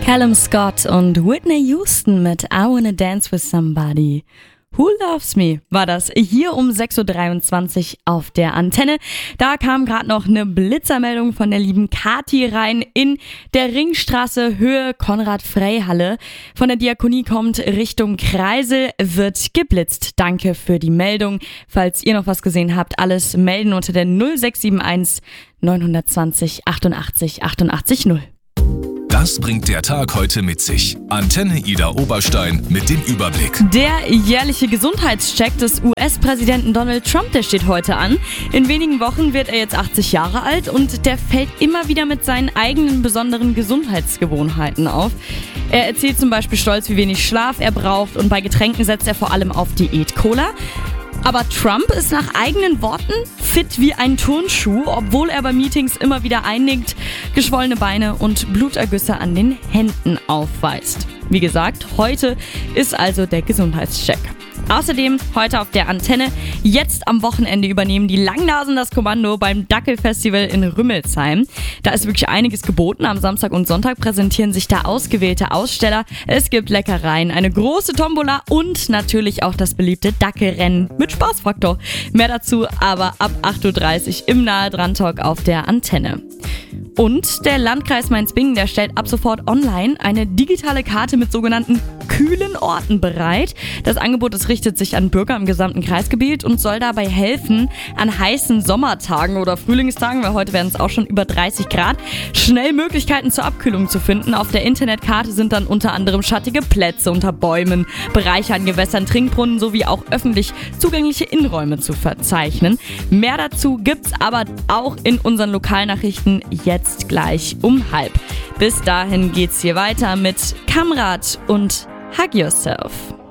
Callum Scott und Whitney Houston mit I Wanna Dance With Somebody. Who Loves Me war das hier um 6.23 Uhr auf der Antenne. Da kam gerade noch eine Blitzermeldung von der lieben Kati rein in der Ringstraße Höhe Konrad-Frey-Halle. Von der Diakonie kommt Richtung Kreisel, wird geblitzt. Danke für die Meldung. Falls ihr noch was gesehen habt, alles melden unter der 0671 920 88 88 0. Das bringt der Tag heute mit sich. Antenne Ida Oberstein mit dem Überblick. Der jährliche Gesundheitscheck des US-Präsidenten Donald Trump, der steht heute an. In wenigen Wochen wird er jetzt 80 Jahre alt und der fällt immer wieder mit seinen eigenen besonderen Gesundheitsgewohnheiten auf. Er erzählt zum Beispiel stolz, wie wenig Schlaf er braucht und bei Getränken setzt er vor allem auf Diät-Cola. Aber Trump ist nach eigenen Worten fit wie ein Turnschuh, obwohl er bei Meetings immer wieder einnickt, geschwollene Beine und Blutergüsse an den Händen aufweist. Wie gesagt, heute ist also der Gesundheitscheck. Außerdem heute auf der Antenne, jetzt am Wochenende übernehmen die Langnasen das Kommando beim Dackelfestival in Rümmelsheim. Da ist wirklich einiges geboten. Am Samstag und Sonntag präsentieren sich da ausgewählte Aussteller. Es gibt Leckereien, eine große Tombola und natürlich auch das beliebte Dackelrennen mit Spaßfaktor. Mehr dazu aber ab 8.30 Uhr im Nahe-Dran-Talk auf der Antenne. Und der Landkreis Mainz-Bingen, der stellt ab sofort online eine digitale Karte mit sogenannten kühlen Orten bereit. Das Angebot richtet sich an Bürger im gesamten Kreisgebiet und soll dabei helfen, an heißen Sommertagen oder Frühlingstagen, weil heute werden es auch schon über 30 Grad, schnell Möglichkeiten zur Abkühlung zu finden. Auf der Internetkarte sind dann unter anderem schattige Plätze unter Bäumen, Bereiche an Gewässern, Trinkbrunnen sowie auch öffentlich zugängliche Innenräume zu verzeichnen. Mehr dazu gibt's aber auch in unseren Lokalnachrichten jetzt gleich um 12:30. Bis dahin geht's hier weiter mit Kamrat und Hug Yourself.